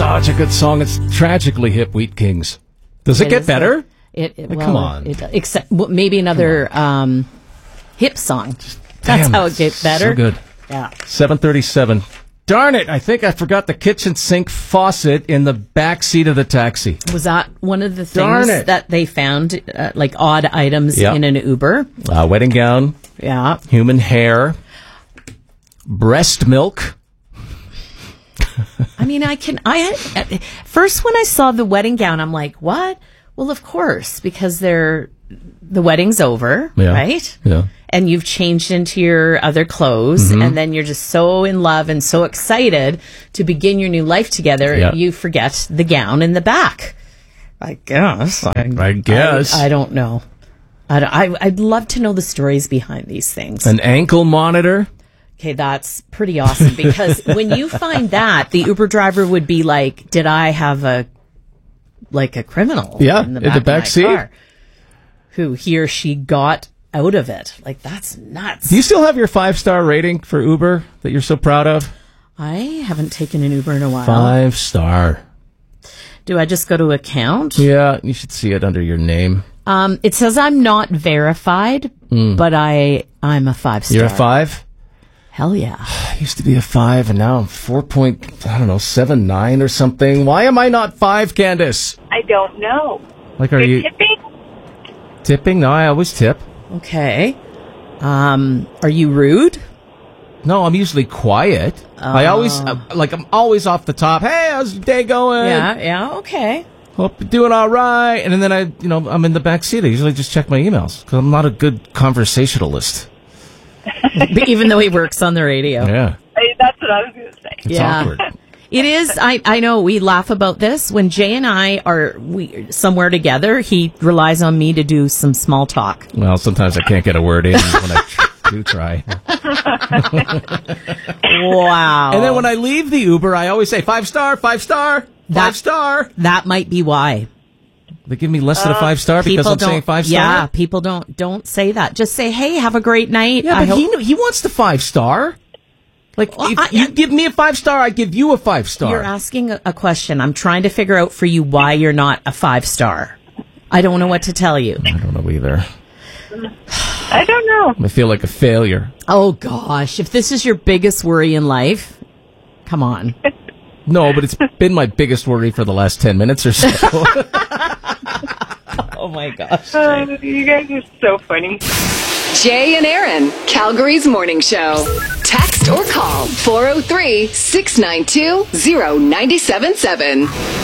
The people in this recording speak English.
such a good song. It's tragically hip, Wheat Kings. Does it get better? Come on. Except maybe another hip song. That's how it gets better. So good. Yeah. 7:37. Darn it, I think I forgot the kitchen sink faucet in the back seat of the taxi. Was that one of the things that they found, like odd items in an Uber? Wedding gown. Yeah. Human hair. Breast milk. I mean, first when I saw the wedding gown, I'm like, what? Well, of course, because the wedding's over, right? Yeah. And you've changed into your other clothes, and then you're just so in love and so excited to begin your new life together, you forget the gown in the back. I guess. I guess. I don't know. I'd love to know the stories behind these things. An ankle monitor? Okay, that's pretty awesome, because when you find that, the Uber driver would be like, did I have a criminal in the back seat? Car, who he or she got out of it. Like, that's nuts. Do you still have your 5-star rating for Uber that you're so proud of? I haven't taken an Uber in a while. 5-star. Do I just go to account? Yeah, you should see it under your name. It says I'm not verified, but I'm a 5-star. You're a 5? Hell yeah. I used to be a 5, and now I'm 4.79 or something. Why am I not 5, Candace? I don't know. Like, are you tipping? Tipping? No, I always tip. Okay. Are you rude? No, I'm usually quiet. I always, I'm always off the top. Hey, how's your day going? Yeah, okay. Hope you're doing all right. And then I'm in the back seat. I usually just check my emails because I'm not a good conversationalist. Even though he works on the radio. Yeah. That's what I was going to say. It's awkward. It is. I know we laugh about this. When Jay and I are somewhere together, he relies on me to do some small talk. Well, sometimes I can't get a word in when I do try. Wow. And then when I leave the Uber, I always say 5-star, 5-star, 5-star. That might be why. They give me less than a 5-star because I'm saying 5-star? Yeah, people don't say that. Just say, hey, have a great night. Yeah, but he wants the 5-star. Like, if you give me a 5-star, I give you a 5-star. You're asking a question. I'm trying to figure out for you why you're not a 5-star. I don't know what to tell you. I don't know either. I don't know. I feel like a failure. Oh, gosh. If this is your biggest worry in life, come on. No, but it's been my biggest worry for the last 10 minutes or so. Oh, my gosh. You guys are so funny. Jay and Aaron, Calgary's morning show. Text or call 403-692-0977.